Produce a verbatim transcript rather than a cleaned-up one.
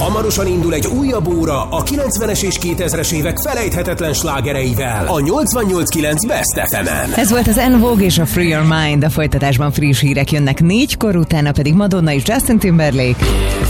Hamarosan indul egy újabb óra a kilencvenes és kétezres évek felejthetetlen slágereivel a nyolcvannyolc kilenc Best ef emen. Ez volt az En Vogue és a Free Your Mind, a folytatásban friss hírek jönnek négykor, utána pedig Madonna és Justin Timberlake.